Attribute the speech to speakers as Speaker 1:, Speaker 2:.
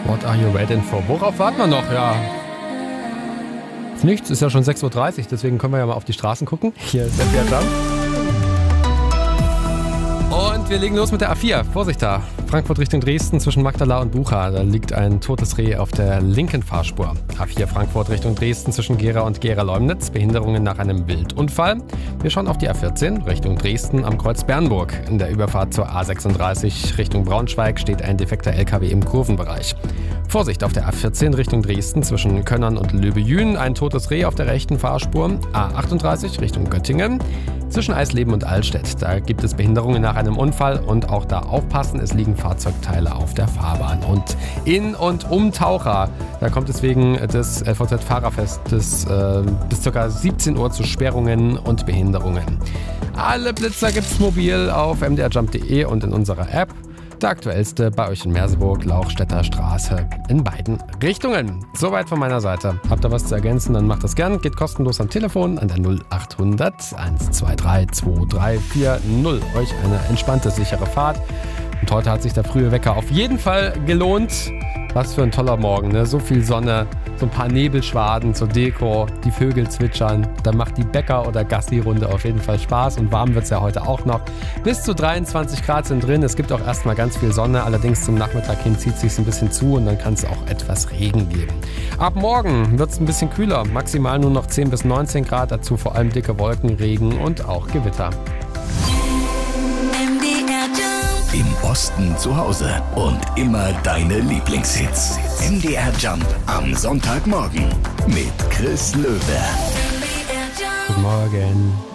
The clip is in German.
Speaker 1: What are you waiting for? Worauf warten wir noch? Ja. Nichts, ist ja schon 6:30 Uhr, deswegen können wir ja mal auf die Straßen gucken. Hier ist MDR Jump. Und wir legen los mit der A4. Vorsicht da. Frankfurt Richtung Dresden zwischen Magdala und Bucha. Da liegt ein totes Reh auf der linken Fahrspur. A4 Frankfurt Richtung Dresden zwischen Gera und Gera-Leumnitz. Behinderungen nach einem Wildunfall. Wir schauen auf die A14 Richtung Dresden am Kreuz Bernburg. In der Überfahrt zur A36 Richtung Braunschweig steht ein defekter LKW im Kurvenbereich. Vorsicht auf der A14 Richtung Dresden zwischen Könnern und Löbejün. Ein totes Reh auf der rechten Fahrspur. A38 Richtung Göttingen. Zwischen Eisleben und Altstedt. Da gibt es Behinderungen nach einem Unfall und auch da aufpassen, es liegen Fahrzeugteile auf der Fahrbahn. Und in und um Taucher, da kommt es wegen des LVZ-Fahrerfestes bis ca. 17 Uhr zu Sperrungen und Behinderungen. Alle Blitzer gibt's mobil auf mdrjump.de und in unserer App. Der aktuellste bei euch in Merseburg, Lauchstädter Straße in beiden Richtungen. Soweit von meiner Seite. Habt ihr was zu ergänzen, dann macht das gern. Geht kostenlos am Telefon an der 0800 123 2340. Euch eine entspannte, sichere Fahrt. Und heute hat sich der frühe Wecker auf jeden Fall gelohnt. Was für ein toller Morgen, ne? So viel Sonne, so ein paar Nebelschwaden zur Deko, die Vögel zwitschern. Da macht die Bäcker- oder Gassi-Runde auf jeden Fall Spaß und warm wird es ja heute auch noch. Bis zu 23 Grad sind drin. Es gibt auch erstmal ganz viel Sonne, allerdings zum Nachmittag hin zieht es sich ein bisschen zu und dann kann es auch etwas Regen geben. Ab morgen wird es ein bisschen kühler, maximal nur noch 10 bis 19 Grad, dazu vor allem dicke Wolken, Regen und auch Gewitter.
Speaker 2: Im Osten zu Hause und immer deine Lieblingshits. MDR Jump am Sonntagmorgen mit Chris Löwe.
Speaker 1: Guten Morgen.